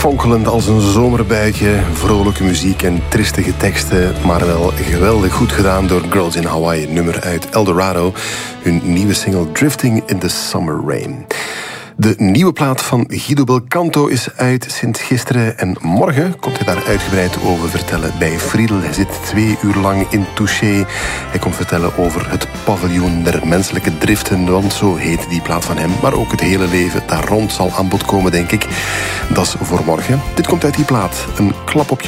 Fonkelend als een zomerbuitje, vrolijke muziek en tristige teksten, maar wel geweldig goed gedaan door Girls in Hawaii, nummer uit Eldorado, hun nieuwe single Drifting in the Summer Rain. De nieuwe plaat van Guido Belcanto is uit sinds gisteren en morgen komt hij daar uitgebreid over vertellen bij Friedel. Hij zit 2 uur lang in Touché. Hij komt vertellen over het paviljoen der menselijke driften, want zo heet die plaat van hem. Maar ook het hele leven daar rond zal aan bod komen, denk ik. Dat is voor morgen. Dit komt uit die plaat. Een klap op je